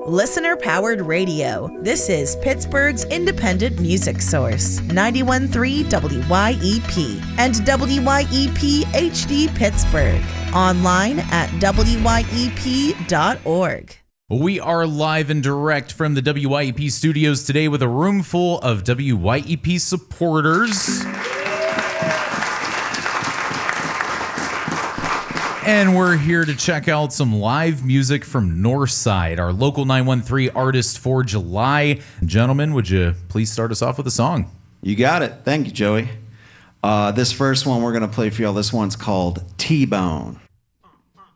Listener-powered radio. This is Pittsburgh's independent music source. 91.3 WYEP and WYEP HD Pittsburgh. Online at WYEP.org. We are live and direct from the WYEP studios today with a room full of WYEP supporters. And we're here to check out some live music from Northside, our local 913 artist for July. Gentlemen, would you please start us off with a song? You got it. Thank you, Joey. This first one we're going to play for y'all, this one's called T-Bone.